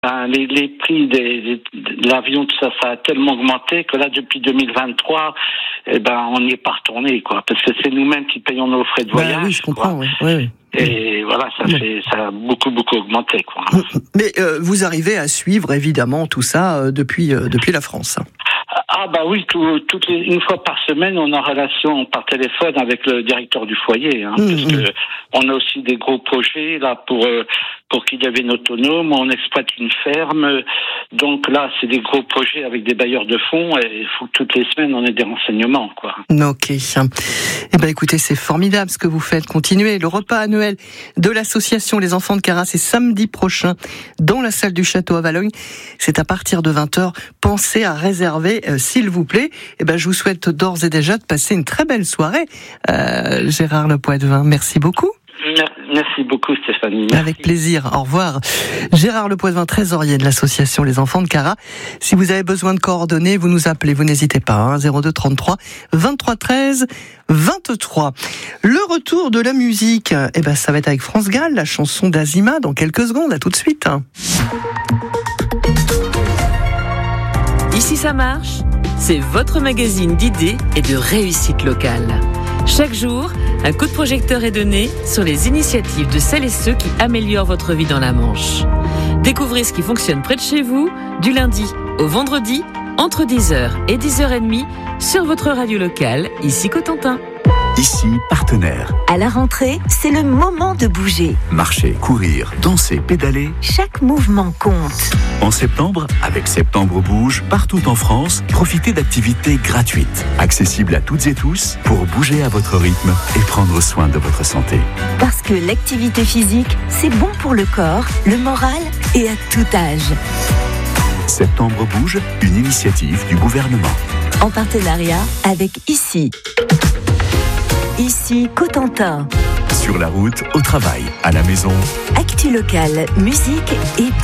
Les prix de l'avion, tout ça a tellement augmenté que là, depuis 2023, on n'y est pas retourné, quoi. Parce que c'est nous-mêmes qui payons nos frais de voyage. Oui, je comprends, oui. Et voilà, ça a beaucoup augmenté, quoi. Mais vous arrivez à suivre, évidemment, tout ça depuis la France. Oui, une fois par semaine, on est en relation par téléphone avec le directeur du foyer, parce que on a aussi des gros projets là pour qu'ils deviennent autonomes. On exploite une ferme, donc là, c'est des gros projets avec des bailleurs de fonds, et il faut que toutes les semaines on ait des renseignements, quoi. Ok. Écoutez, c'est formidable ce que vous faites. Continuez. Le repas annuel de l'association Les Enfants de Cara, c'est samedi prochain dans la salle du Château à Valognes. C'est à partir de 20h. Pensez à réserver, s'il vous plaît. Je vous souhaite d'ores et déjà de passer une très belle soirée. Gérard Le Poitevin, merci beaucoup. Merci beaucoup, Stéphanie. Merci. Avec plaisir. Au revoir. Gérard Le Poitevin, trésorier de l'association Les Enfants de Cara. Si vous avez besoin de coordonnées, vous nous appelez, vous n'hésitez pas. 02 33 23 13 23. Le retour de la musique, ça va être avec France Gall, la chanson d'Azima, dans quelques secondes. À tout de suite. Ici ça marche, c'est votre magazine d'idées et de réussite locale. Chaque jour, un coup de projecteur est donné sur les initiatives de celles et ceux qui améliorent votre vie dans la Manche. Découvrez ce qui fonctionne près de chez vous, du lundi au vendredi, entre 10h et 10h30, sur votre radio locale, ici Cotentin. Ici, partenaire. À la rentrée, c'est le moment de bouger. Marcher, courir, danser, pédaler. Chaque mouvement compte. En septembre, avec Septembre Bouge, partout en France, profitez d'activités gratuites, accessibles à toutes et tous, pour bouger à votre rythme et prendre soin de votre santé. Parce que l'activité physique, c'est bon pour le corps, le moral et à tout âge. Septembre Bouge, une initiative du gouvernement. En partenariat avec Ici Cotentin. Sur la route, au travail, à la maison. Actu locale, musique et